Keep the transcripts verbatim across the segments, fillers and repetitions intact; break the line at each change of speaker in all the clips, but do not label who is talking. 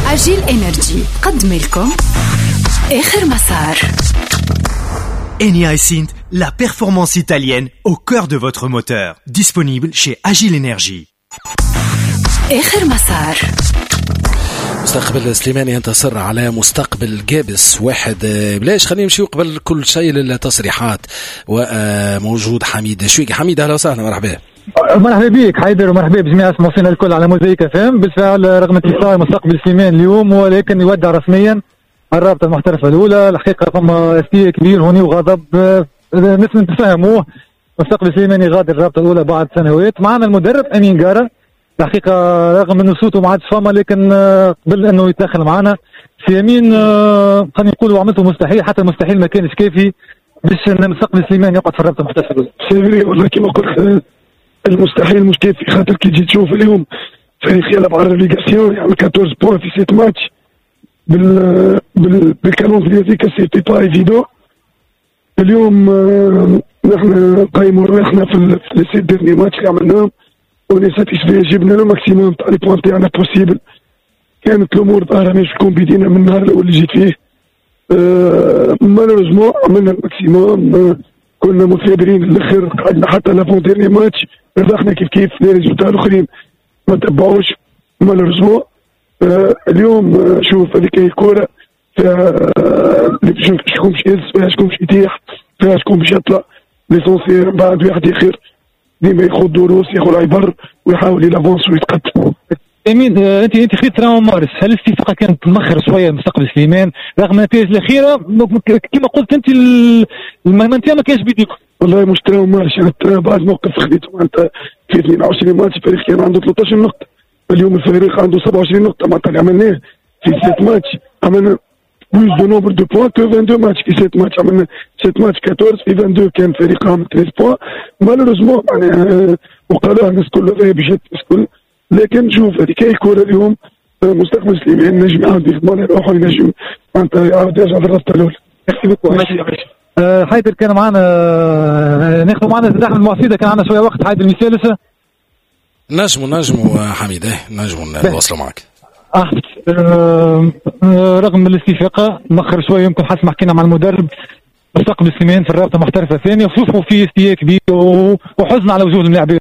عجيل إنرجي قدم لكم آخر مسار.
Eni iSynth, la performance italienne au cœur de votre moteur. Disponible chez Agile Energy.
آخر مسار.
مستقبل سليماني ينتصر على مستقبل جابس واحد. بلاش خلينا نمشي قبل كل شيء للتصريحات. وموجود حميد شويقي. حميد اهلا وسهلا. مرحبا.
مرحبا بك حيدر ومرحبا بجميع الموصلين الكل على موزايك فهم. بالفعل رغم انتصار مستقبل سليمان اليوم ولكن يودع رسميا الرابطة المحترفة الأولى. الحقيقة فما استياء كبير هوني وغضب نسمع نتفهموه. مستقبل سليمان يغادر الرابطة الأولى بعد سنوات. معنا المدرب أمين جارة. الحقيقة رغم أنه صوته ما عادش فما لكن قبل أنه يتدخل معنا سي أمين خلينا نقولوا عملته مستحيل، حتى المستحيل ما كانش كافي باش مستقبل سليمان يقعد في الرابطة المحترفة الأولى.
سيفري والله كما قلت المستحيل مش كافي، خاطر كي تجي تشوف اليوم فريق يلعب على الريليغاسيون يعمل أربعطاش بوان في ست ماتش بال بال بالكالون هذيك سيتي با ايفيدون. اليوم نحن نقيموا رواحنا في لي سيت ديرني ماتش اللي عملناهم وني ساتيسفي، جبنا لو ماكسيموم تاع لي بوان تاعنا بوسيبل. كانت الامور ظاهره مش تكون بدينا من النهار الاول اللي جيت فيه. أه مالوريزمون عملنا الماكسيموم. أه كنا مثابرين للاخر، قعدنا حتى لافون ديرني ماتش ربحنا كيف كيف. لي ريزولتا الاخرين ما تبعوش مالوريزمون. آه اليوم آه شوف هذيك هي الكورة فيها شوف شكون باش يهز، فيها شكون باش يتيح، فيها شكون باش يطلع. ليسونسيال بعد واحد اخر ديما ياخذ دروس ياخذ عبر ويحاول يلافونس ويتقدم.
امين آه انت انت خيط راهو مارس، هل الاستفاقه كانت تمخر شويه مستقبل سليمان رغم النتائج الاخيره كما قلت انت المهمتين ما كانش بيديكم؟
والله مش تراو مارس، يعني بعد موقف خديته معناتها في اثنين وعشرين ماتش الفريق كان عنده ثلاثة عشر نقطه. اليوم الفريق عنده سبعة وعشرين نقطة. معناتها اللي عملناه في ست ماتش عملنا بلوس دو نومبر دو بوان كو اثنين وعشرين ماتش في ست ماتش. عملنا ست ماتش أربعة عشر في اثنين وعشرين كان فريق عامل ثلاثة بوان. مالوريزمون معناها وقالوها الناس كلها ذهب بجد الكل. لكن شوف هذيك هي الكورة اليوم مستقبل سليمان نجم يعاود يضمن روحه، ينجم معناتها يعاود يرجع للرابطة الأولى.
أه حيدر كان معنا أه ناخذ معنا زاد من المعصيدة، كان عندنا شوية وقت. حيدر المثالثة
نجموا نجموا حميد ايه نجموا نواصلوا معك.
اه رغم الاستفاقه مخر شويه يمكن حسب ما حكينا مع المدرب مستقبل سليمان في الرابطه محترفه ثانيه وشوفوا في استياء كبير وحزن على وجوه اللاعبين.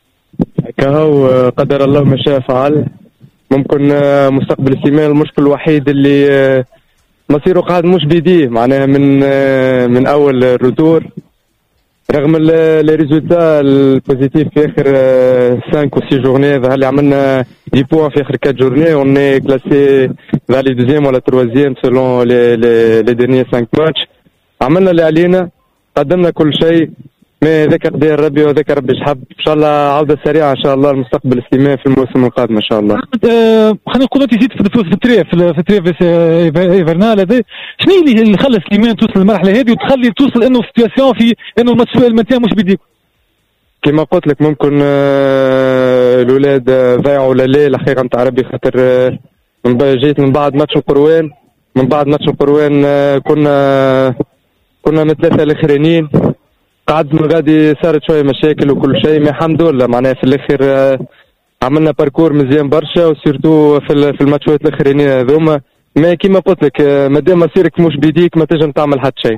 كهو قدر الله ما شاء فعل. ممكن مستقبل سليمان المشكل الوحيد اللي مصيره قاعد مش بيديه، معناها من من اول الروتور رغم لي ريزولتا البوزيتيف في اخر خمسة و ستة جورني. ظهر لي عملنا دي بوان في اخر أربعة جورني اون كلاسي فالي دوزيام ولا تروازيام سولون لي لي لي ديرني خمسة ماتش. عملنا اللي علينا، قدمنا كل شيء، ما ذاك قدير ربي وذاك ربي شحب. ان شاء الله عوده سريعه ان شاء الله المستقبل السليمان في الموسم القادم ان شاء الله.
أه خلينا نقول انت زيد في التريف في التريف ايفرنال هذا، شنو اللي خلى سليمان توصل للمرحله هذه وتخلي توصل انه في سيتياسيون في انه الماتش الماتيا مش بيديك؟
كما قلت لك ممكن أه الاولاد ضيعوا الليل الحقيقه نتاع ربي، خاطر أه جيت من بعد ماتش القروان. من بعد ماتش القروان أه كنا كنا من ثلاثه الاخرانيين قعد من غادي صارت شويه مشاكل وكل شيء، ما الحمد لله معناها في الاخر أه عملنا باركور مزيان برشا وسيرتو في في الماتشات الاخرانيين هذوما. ما كيما قلت لك أه مادام مصيرك مش بيديك ما تنجم تعمل حتى شيء.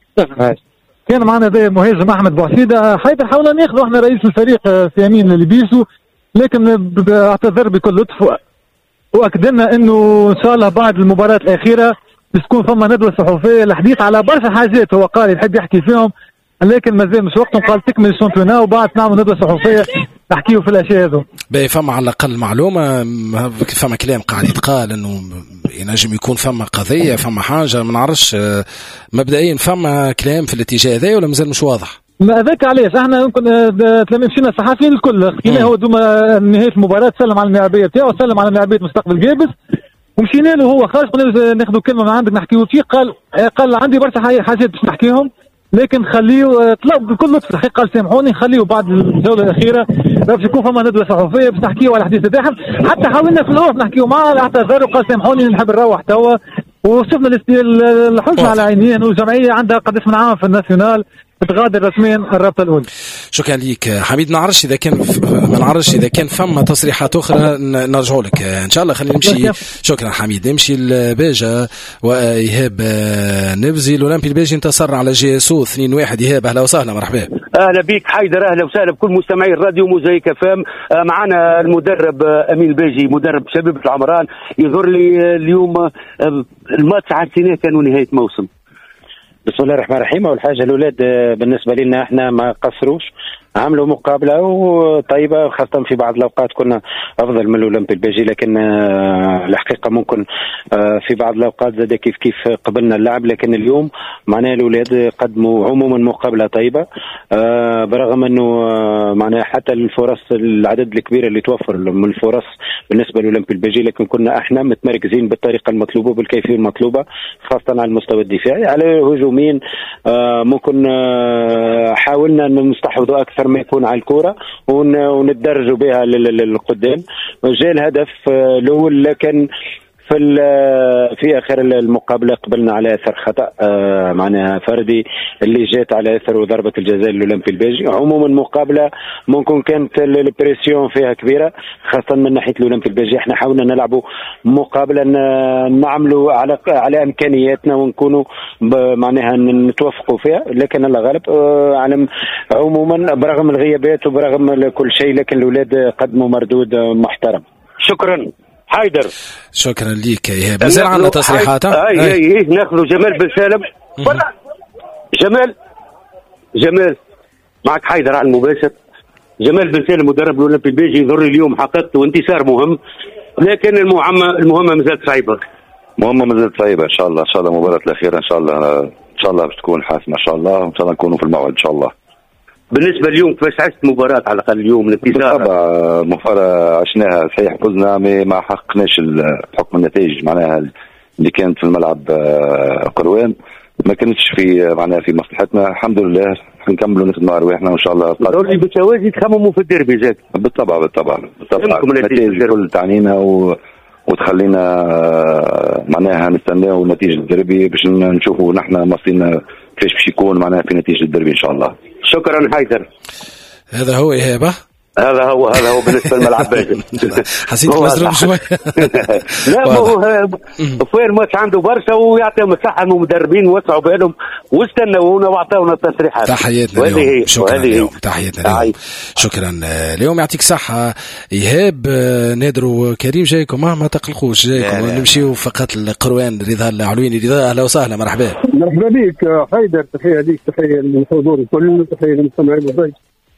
كان معنا ذا مهاجم احمد بوعسيده. حيدر حاولنا ناخذوا احنا رئيس الفريق في يمين لبيسو لكن اعتذر بكل لطف واكد لنا انه ان شاء الله بعد المباراه الاخيره بتكون فما ندوه صحفيه الحديث على برشا حاجات هو قال يحب يحكي فيهم لكن مازال مش وقتهم. قال تكمل الشامبيونا وبعد نعمل ندوه صحفيه نحكيوا في الاشياء هذو.
باهي فما على الاقل معلومه، فما كلام قاعد يتقال انه ينجم يكون فما قضيه فما حاجه ما نعرفش مبدئيا فما كلام في الاتجاه هذا ولا مازال مش واضح؟
ما ذاك علاش احنا يمكن تلاميذ مشينا الصحفيين الكل حكينا هو دوما نهايه المباراه سلم على اللاعبيه تاعو سلم على لاعبيه مستقبل جابس ومشينا له هو خارج قلنا ناخذوا كلمه من عندك نحكيوا فيه. قال قال عندي برشا حاجات باش نحكيهم لكن خليه طلب بكل لطف. الحقيقه قال سامحوني خليه بعد الجوله الاخيره باش يكون فما ندوه صحفيه باش نحكيوا على الحديث تاعهم. حتى حاولنا في الاول نحكيوا معاه اعتذر وقال سامحوني نحب نروح توا وشفنا الحزن على عينيه. الجمعيه عندها قداش من عام في الناسيونال تغادر رسميا الرابطه الاولى.
شكرا ليك حميد. نعرفش اذا كان ما نعرفش اذا كان فما تصريحات اخرى نرجعوا لك ان شاء الله. خلينا نمشي. شكرا حميد. نمشي لباجة وايهاب نبزي. الاولمبي الباجي انتصر على جي اس او اثنين واحد. ايهاب اهلا وسهلا مرحبا.
اهلا بك حيدر. اهلا وسهلا بكل مستمعي الراديو موزايك فام. معنا المدرب امين الباجي مدرب شبيبة العمران. يظهر لي اليوم الماتش عارفينه كانوا نهايه موسم.
بسم الله الرحمن الرحيم. اول حاجه الاولاد بالنسبه لنا احنا ما قصروش، عملوا مقابله وطيبه، خاصه في بعض الاوقات كنا افضل من الاولمبي الباجي، لكن الحقيقه ممكن في بعض الاوقات زاد كيف كيف قبلنا اللعب. لكن اليوم معناها الاولاد قدموا عموما مقابله طيبه، برغم انه معناها حتى الفرص العدد الكبير اللي توفر من الفرص بالنسبه للاولمبي الباجي، لكن كنا احنا متمركزين بالطريقه المطلوبه وبالكيفيه المطلوبه، خاصه على المستوى الدفاعي. على هجومين ممكن حاولنا ان نستحوذوا اكثر ما يكون على الكره وندرجوا بها للقدام. جاء الهدف الاول، لكن في في اخر المقابله قبلنا على اثر خطا آه معناها فردي اللي جات على اثر ضربه الجزاء للاولمبي الباجي. عموما مقابله ممكن كانت البريسيون فيها كبيره، خاصه من ناحيه الاولمبي الباجي. احنا حاولنا نلعبوا مقابله نعملوا على على امكانياتنا ونكونوا معناها نتوفقوا فيها، لكن الله غالب. آه على عموما برغم الغيابات وبرغم كل شيء، لكن الاولاد قدموا مردود محترم. شكرا حيدر.
شكرا ليك يا ايهاب. مازال عندنا تصريحات.
اي اي, أي ناخذ جمال بن سالم. جمال جمال معك حيدر على المباشر. جمال بن سالم مدرب الاولمبي الباجي يظهر اليوم حققته انتصار مهم، لكن المهمه المهمه مازالت صعيبه.
مهمه مازالت صعيبه. ان شاء الله ان شاء الله مباراه الاخيره ان شاء الله ان شاء الله باش تكون حاسمه ان شاء الله، وان شاء الله نكونوا في الموعد ان شاء الله.
بالنسبه اليوم كيفاش عشت مباراه على الاقل اليوم الانتصار؟
بالطبع مباراه عشناها صحيح، فزنا ما حققناش بحكم النتائج معناها اللي كانت في الملعب قروان، ما كانتش في معناها في مصلحتنا. الحمد لله نكملوا نخدموا على رواحنا وان شاء الله.
ضروري بالتوازي تخمموا في الديربي زاد.
بالطبع بالطبع بالطبع النتائج كل تعنينا و... وتخلينا معناها نستناو نتيجه الديربي باش نشوفوا نحن مصيرنا كيفاش باش يكون معناها في نتيجه الديربي ان شاء الله.
شكرا حيدر.
هذا هو إيهاب.
هذا هو هذا هو بالنسبه للملعب باجي.
حسيت مزروب شوي.
لا هو فين الماتش عنده برشا ويعطيهم الصحه المدربين وسعوا بالهم واستنونا واعطونا التصريحات.
تحياتنا اليوم. شكرا اليوم. تحياتنا اليوم. شكرا اليوم. يعطيك صحه ايهاب. نادر وكريم جايكم ما تقلقوش، جايكم نمشيو فقط القروان رضا العلويني. رضا اهلا وسهلا مرحبا.
مرحبا بك حيدر. تحيه ليك، تحيه للحضور الكل، تحيه للمستمعين الضيف.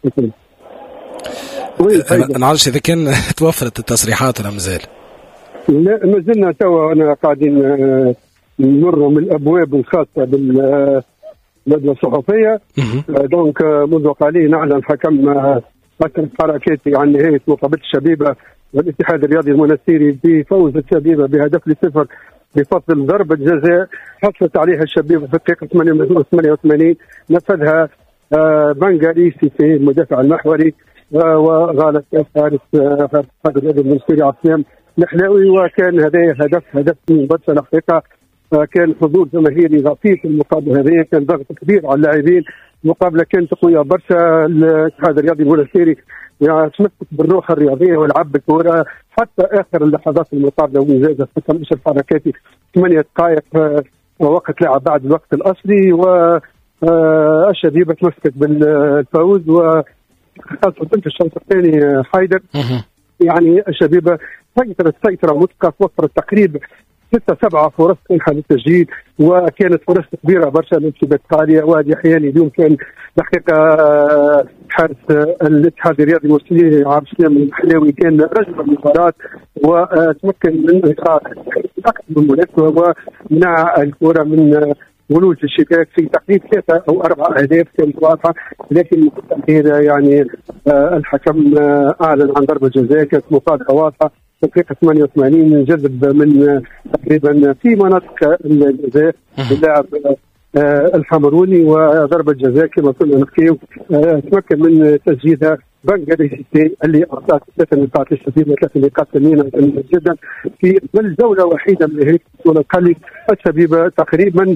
أنا نعرفش إذا كان توفرت التصريحات ولا مازال.
لا ما زلنا توا أنا قاعدين نمر من الأبواب الخاصة بالندوة الصحفية. دونك منذ قليل أعلن حكم أكرم حركاتي عن نهاية مقابلة الشبيبة والاتحاد الرياضي المنستيري بفوز الشبيبة بهدف لصفر بفضل ضربة جزاء حصلت عليها الشبيبة في الدقيقة ثمانية وثمانين، نفذها بنغاليسي في المدافع المحوري وغالت حارس حارس الرياضي المنستيري عصام الحلاوي. وكان هذا هدف هدف من برشا الحقيقه. كان حضور جماهيري لطيف في المقابله هذه، كان ضغط كبير على اللاعبين. المقابله كانت قويه برشا. الاتحاد الرياضي المنستيري تمسك بالروح الرياضيه ولعب بالكره حتى اخر اللحظات المقابله، وزاد حكم اشرف حركاتي ثمانيه دقائق وقت لعب بعد الوقت الاصلي، والشبيبه تمسكت بالفوز. و خاصة في الشوط الثاني حيدر يعني الشبيبة سيطرت سيطرة مطلقة، وفرت تقريبا ستة سبعة فرص تنحى للتسجيل، وكانت فرص كبيرة برشا من شباب عالية. وادي حياني اليوم كان الحقيقة حارس الاتحاد الرياضي المنستيري عبد السلام الحلاوي كان رجل المباراة، وتمكن من إخراج أكثر من مناسبة ومنع الكرة من ولوج الشباك في تقريبا ثلاثة أو أربع أهداف كانت واضحة. لكن يعني آه الحكم آه أعلن عن ضربة جزاء كانت مصادقة واضحة في الدقيقة ثمانية وثمانين، جذب من آه تقريبا في مناطق الجزاء اللاعب آه الحمروني، وضربة جزاء كما كنا نحكيو آه تمكن من تسجيلها بنغلاديشي اللي اعطاك ثلاث نقاط للشبيبه، ثلاث نقاط ثمينه جدا في بل جوله وحيده من هيك بطوله. خلي الشبيبه تقريبا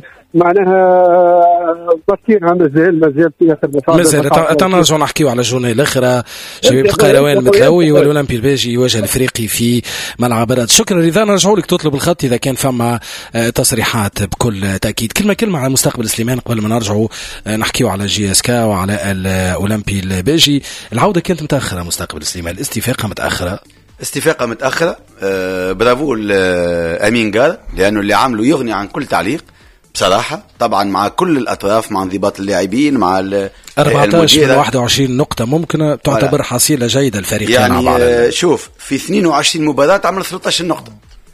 معناها مصيرها مازال مازال في اخر بطاقه
مازال. تنرجعوا نحكيو على الجورني الاخرى. شبيبه قيروان المتلاوي والاولمبي الباجي يواجه الافريقي في ملعب راد. شكرا. اذا نرجعوا لك تطلب الخط اذا كان فما تصريحات بكل تاكيد. كلمه كلمه على مستقبل سليمان قبل ما نرجعوا نحكيو على جي اس كا وعلى الاولمبي الباجي. العوده كانت متاخره مستقبل سليمان، الاستفاقه متاخره
استفاقه متاخره. آه برافو امين قال، لانه اللي عمله يغني عن كل تعليق بصراحه. طبعا مع كل الاطراف، مع انضباط اللاعبين، مع
أربعة عشر من واحد وعشرين نقطه ممكن تعتبر حصيله جيده الفريقين
يعني
مع بعض.
آه شوف في اثنين وعشرين مباراه عمل ثلاثة عشر نقطه،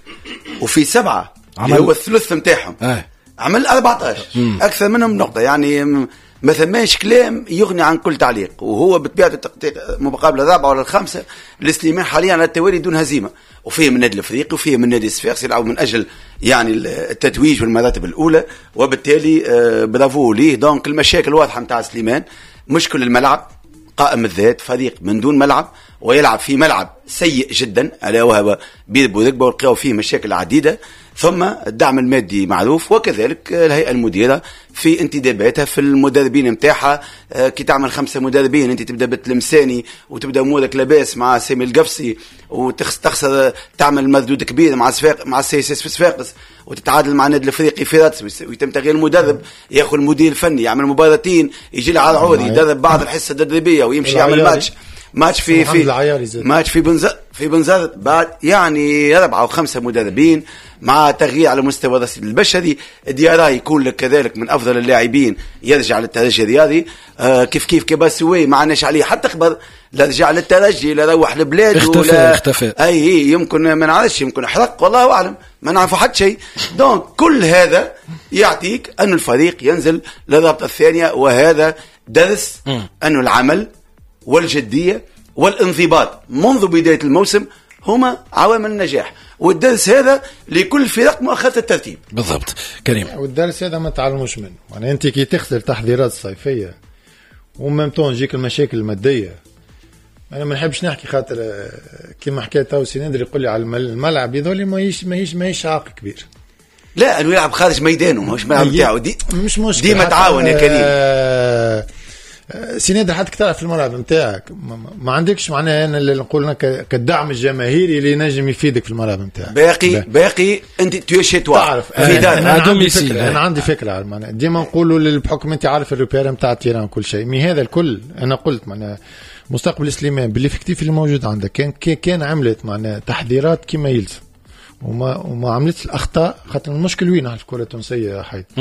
وفي سبعه اللي هو الثلث نتاعهم
آه.
عمل أربعة عشر مم. اكثر منهم نقطه. يعني ما ثماش كلام يغني عن كل تعليق. وهو بطبيعته مقابله الرابعه ولا الخامسه لسليمان حاليا على التوالي دون هزيمه، وفيه من النادي الافريقي وفيه من نادي الصفاقسي يلعبوا من اجل يعني التتويج والمراتب الاولى، وبالتالي برافو ليه. دونك المشاكل واضحه نتاع سليمان، مشكل الملعب قائم الذات، فريق من دون ملعب ويلعب في ملعب سيء جدا الا وهو بير بورقبه، ولقاو فيه مشاكل عديده. ثم الدعم المادي معروف، وكذلك الهيئه المديره في انتداباتها في المدربين نتاعها. كي تعمل خمسه مدربين انت تبدا بالتلمساني وتبدا امورك لاباس مع سامي القفصي، وتخسر تعمل مردود كبير مع صفاق مع السي اس اس في صفاقس، وتتعادل مع النادي الافريقي في رادس، ويتم تغيير المدرب، ياخذ المدير الفني يعمل مباراتين، يجي له عرعوري يدرب بعض الحصه التدريبيه ويمشي يعمل ماتش ماتش في في ماتش في بنزرت في بنزرت بعد يعني أربعة أو خمسة مدربين مع تغيير على مستوى الرصيد البشري. دياراي يكون لك كذلك من أفضل اللاعبين يرجع للترجي الرياضي. آه كيف كيف كباسوي ما عناش عليه حتى خبر، لا رجع للترجي لا روح لبلاده
اختفى
ولا
اختفى
أي يمكن ما نعرفش، يمكن حرق والله أعلم، ما نعرفه حد شيء. دونك كل هذا يعطيك أن الفريق ينزل للرابطة الثانية، وهذا درس أنه العمل والجدية والانضباط منذ بداية الموسم هما عوامل النجاح، والدرس هذا لكل فرق مؤخرة الترتيب.
بالضبط كريم.
والدرس هذا ما تعلموش منه. يعني أنت كي تخسر تحضيرات صيفية وممتون جيك المشاكل المادية، أنا ما نحبش نحكي خاطر كما حكيت تو سينادر يقول لي على الملعب يذولي ما هيش ما هيش ما هيش عاق كبير.
لا أنه يلعب خارج ميدانه ماهوش ملعب بتاعه، دي
مش مشكلة
ديما تعاون يا كريم.
آه سينادر حتى كتعرف في الملعب نتاعك ما عندكش معناها أنا اللي نقول لك كالدعم الجماهيري اللي نجم يفيدك في الملعب نتاعك.
باقي لا. باقي أنت تيشي
تعرف في دار أنا, أنا عندي فكرة أنا عندي فكرة على المعنى ديما نقولوا بحكم أنت عارف الريبير نتاع التيران كل شيء من هذا الكل. أنا قلت معناها مستقبل سليمان بالإفكتيف اللي موجود عندك كان كان عملت معناها تحضيرات كما يلزم وما وما عملتش الأخطاء. خاطر المشكل وين على الكرة التونسية يا حيد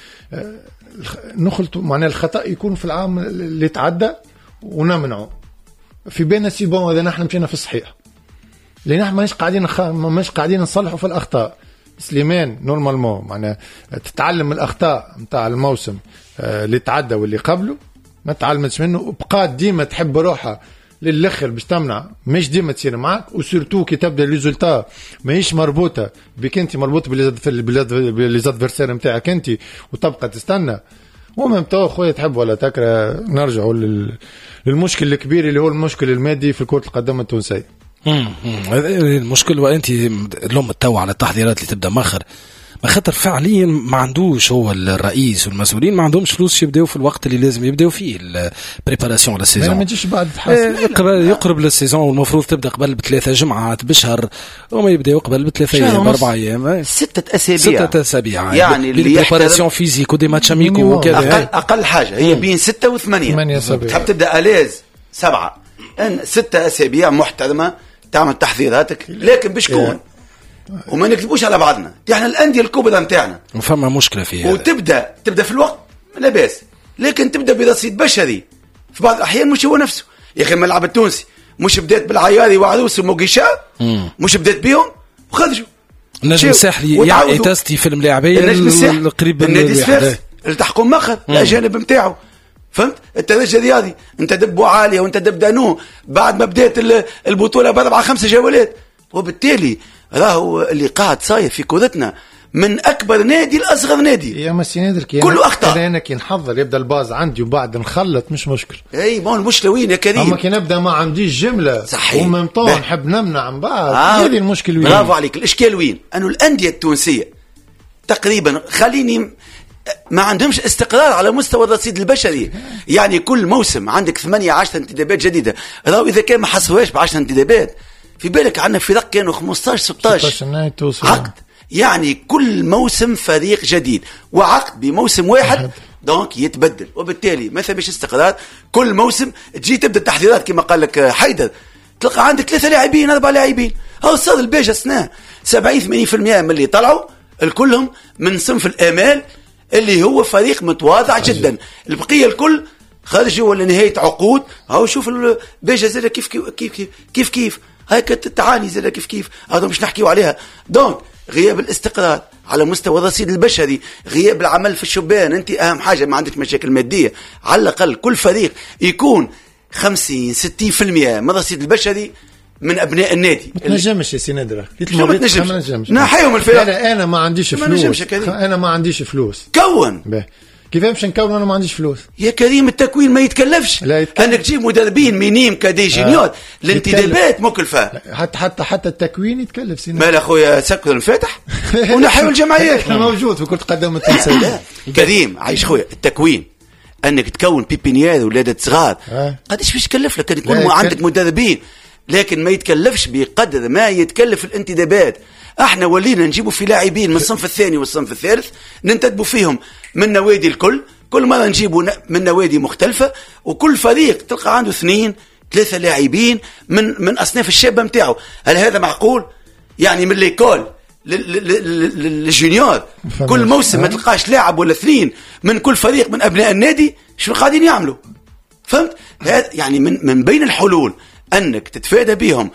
نخلط معناه الخطأ يكون في العام اللي تعدى ونمنعه في بين سيبون. إذا نحن مشينا في الصحيح لأن نحن ماش قاعدين خ... ماش قاعدين نصلحوا في الأخطاء. سليمان نورمالمون معناه تتعلم من الأخطاء متاع الموسم اللي تعدى واللي قبله ما تعلمتش منه، وبقات ديما تحب روحها للآخر باش تمنع مش ديما تصير معك. وسورتو كي تبدا الريزولتا ماهيش مربوطه بك انت، مربوطه بالادفيرسير نتاعك انت وتبقى تستنى. ومن تو خويا تحب ولا تكره نرجعوا للمشكل الكبير اللي هو المشكل المادي في كرة القدم التونسية.
امم المشكل وانت اليوم تو على التحضيرات اللي تبدا ماخر ما خاطر فعليا ما عندوش هو الرئيس والمسؤولين ما عندهمش فلوس يبداو في الوقت اللي لازم يبداو فيه البريباراسيون للسيزون.
ما تجيش بعد تحاسب
يقرب, يقرب للسيزون والمفروض تبدا قبل بثلاثه جمعات بشهر وما يبداو قبل بثلاثه ايام باربع ايام
ستة اسابيع
ستة اسابيع
يعني
البريباراسيون فيزيك ودي ماتش اميكو وكذا.
اقل اقل حاجه هي بين ستة وثمانية. تحب تبدا الاز سبعه ان ستة اسابيع محترمه تعمل تحضيراتك لكن بشكون وما نكذبوش على بعضنا. احنا الانديه الكبرى نتاعنا
وفما مشكله فيها
وتبدا تبدا في الوقت لا باس، لكن تبدا برصيد بشري في بعض الاحيان مش هو نفسه. يا اخي الملعب التونسي مش بدات بالعياري وعروس وموقيشا مش بدات بيهم وخرجوا
النجم الساحلي يعني تستي في الملاعبين القريب من
النادي السفاقسي اللي تحكم مخر الاجانب نتاعو فهمت. الترجي الرياضي انت دب عاليه وانت دب دانو بعد ما بدات البطوله باربعه خمسه جولات، وبالتالي راهو اللي قاعد صاير في كورتنا من اكبر نادي لاصغر نادي.
يا مسي نادر
كله اخطاء.
انا كي نحضر يبدا الباز عندي وبعد نخلط مش مشكل.
اي ما المشكله وين يا كريم؟
اما كي نبدا ما عنديش جمله
صحيح
وممطون نحب نمنع من بعض
آه.
هذه المشكل وين؟
برافو عليك. الاشكال وين؟ انه الانديه التونسيه تقريبا خليني ما عندهمش استقرار على مستوى الرصيد البشري. يعني كل موسم عندك ثمانية عشر انتدابات جديده، راهو اذا كان ما حصلوهاش ب عشر انتدابات في بالك عندنا فرق كانوا خمسطاش ستطاش عقد. يعني كل موسم فريق جديد وعقد بموسم واحد دونك يتبدل، وبالتالي ما ثمش استقرار. كل موسم تجي تبدا التحضيرات كما قال لك حيدر تلقى عندك ثلاثه لاعبين اربع لاعبين. هاو صار الباجة سنة سبعين ثمانين بالمئة من اللي طلعوا الكلهم من صنف الامال اللي هو فريق متواضع جدا. البقيه الكل خرجوا ولا نهايه عقود. هاو شوف الباجة زاد كيف كيف كيف كيف كيف هاي كانت تعاني زاد كيف كيف هذا مش نحكيو عليها. دونك غياب الاستقرار على مستوى الرصيد البشري، غياب العمل في الشبان. انت اهم حاجه ما عندك مشاكل ماديه، على الاقل كل فريق يكون خمسين ستين بالمئة من الرصيد البشري من ابناء النادي.
ما تنجمش يا سي نادر
ما تنجمش نحيهم الفرق.
انا انا ما عنديش فلوس، انا ما عنديش فلوس
كون
به. كيف باش نكون وانا ما عنديش فلوس؟
يا كريم التكوين ما يتكلفش. انك تجيب مدربين مينيم كدي جينيور آه. الانتدابات مكلفه.
حتى حتى حتى التكوين يتكلف سينا.
مال اخويا سكر الفاتح ونحيوا الجمعيات
موجود في كرة قدم التونسية.
كريم عايش خويا التكوين انك تكون بيبينيير ولادة صغار آه. قداش باش يكلف لك؟ كان يكون عندك مدربين، لكن ما يتكلفش بقدر ما يتكلف الانتدابات. احنا ولينا نجيبوا في لاعبين من الصنف الثاني والصنف الثالث ننتدبوا فيهم من نوادي الكل، كل مرة نجيبوا من نوادي مختلفة، وكل فريق تلقى عنده اثنين ثلاثة لاعبين من من أصناف الشابة متاعه. هل هذا معقول؟ يعني من ليكول للجونيور كل موسم ما تلقاش لاعب ولا اثنين من كل فريق من أبناء النادي. شو قاعدين يعملوا؟ فهمت؟ هذا يعني من من بين الحلول أنك تتفادى بهم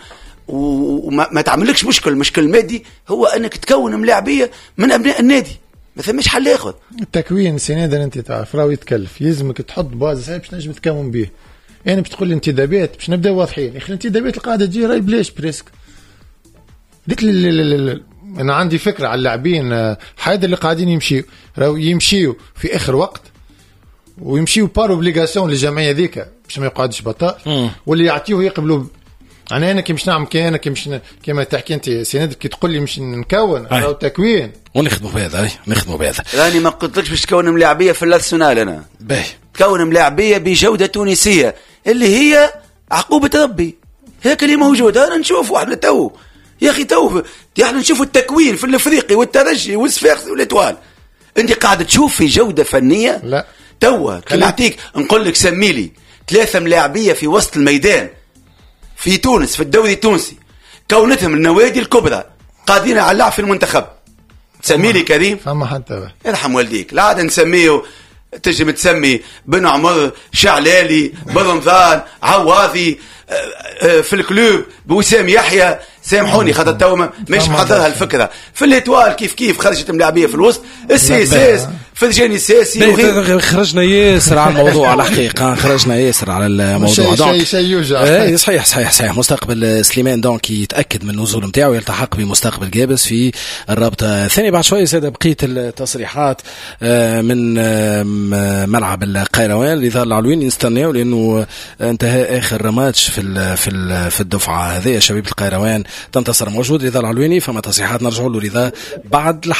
وما ما تعملكش مشكل مشكل مادي، هو انك تكون ملاعبيه من ابناء النادي. ما ثماش حل اخر.
التكوين سنادر انت تعرف راهو يتكلف، يلزمك تحط باز باش تنجم تكون به. يعني باش تقول لي انتدابات باش نبدا واضحين يا اخي. الانتدابات القاعده تجي راهي بلاش بريسك. قلت لي انا عندي فكره على اللاعبين حيدر اللي قاعدين يمشيو راهو يمشيو في اخر وقت ويمشيو بار اوبليغاسيون للجمعيه ذيك باش ما يقعدش بطال، واللي يعطيوه يقبلوا. يعني انا كي مش نعمل كي انا كي مش كيما تحكي انت سي كي تقول لي مش نكون او تكوين
ونخدموا بهذا. اي نخدموا بهذا.
راني ما قلتلكش باش تكون ملاعبيه في الارسنال. انا
باهي
تكون ملاعبيه بجوده تونسيه اللي هي عقوبه ربي. هيك اللي موجود انا نشوف واحد تو يا اخي تو احنا نشوفوا التكوين في الافريقي والترجي والصفاقسي والاتوال. انت قاعد تشوف في جوده فنيه؟
لا
تو كي نعطيك نقول لك سمي لي ثلاثه ملاعبيه في وسط الميدان في تونس في الدوري التونسي كونتهم النوادي الكبرى قادرين على اللعب في المنتخب. تسمي لي كريم؟
فما حتى
يرحم والديك. لا عاد نسميه تجي تسمي بن عمر شعلالي بن رمضان عواضي في الكلوب بوسام يحيى. سامحوني خاطر تو مش محضرها الفكره. في الاتوال كيف كيف خرجت ملاعبيه في الوسط السي اس اس فرجاني الساسي.
خرجنا ياسر على الموضوع على الحقيقه خرجنا ياسر على الموضوع.
شيء شيء يوجع.
اي صحيح صحيح صحيح. مستقبل سليمان دونك يتاكد من النزول نتاعو يلتحق بمستقبل جابس في الرابطه الثانيه. بعد شويه زاد بقيه التصريحات من ملعب القيروان اللي ظل العلوين نستناو لانه انتهى اخر ماتش في في في الدفعه هذه. شباب القيروان تنتصر موجود رضا العلويني. فما تصريحات نرجعوا له رضا بعد